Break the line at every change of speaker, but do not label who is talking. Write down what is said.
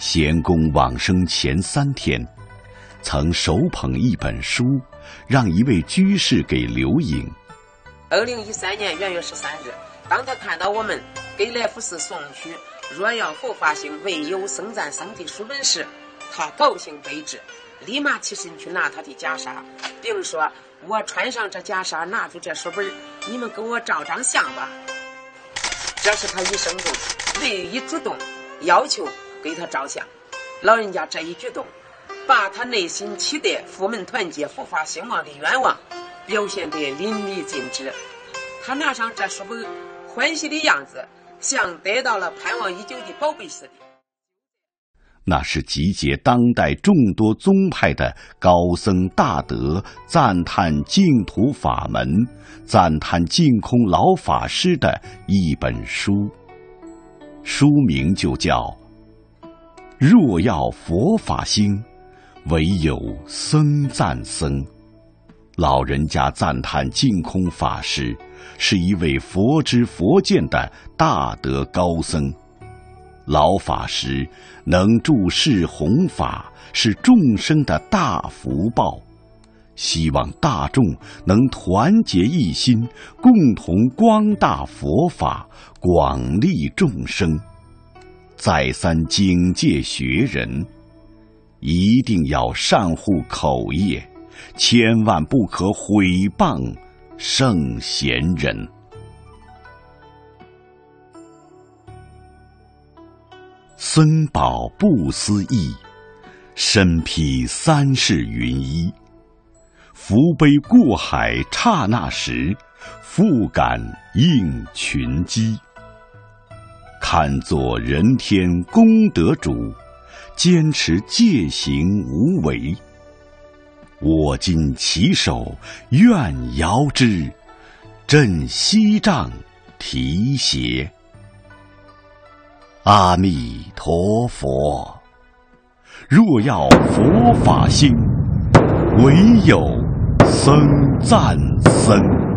贤公往生前3天，曾手捧一本书，让一位居士给留影。
2013年元月13日，当他看到我们给来福寺送去若要佛法兴，唯有僧赞僧的书本时，他高兴悲之，立马起身去拿他的袈裟，并说：“我穿上这袈裟，拿住这书本，你们跟我照张相吧。”这是他一生中唯一主动要求给他照相。老人家这一举动，把他内心期待佛门团结、佛法兴旺的愿望表现得淋漓尽致。他拿上这书本，欢喜的样子像得到了盼望已久的宝贝似的。
那是集结当代众多宗派的高僧大德赞叹净土法门、赞叹净空老法师的一本书，书名就叫《若要佛法兴，唯有僧赞僧》。老人家赞叹净空法师是一位佛知佛见的大德高僧，老法师能助世弘法，是众生的大福报，希望大众能团结一心，共同光大佛法，广利众生。再三警戒学人，一定要善护口业，千万不可毁谤圣贤人。僧宝不思议，身披3世云衣。福杯过海刹那时，复感应群机。堪作人天功德主，坚持戒行无为。我今起手愿遥之，振西杖提携。阿弥陀佛，若要佛法兴，唯有僧赞僧。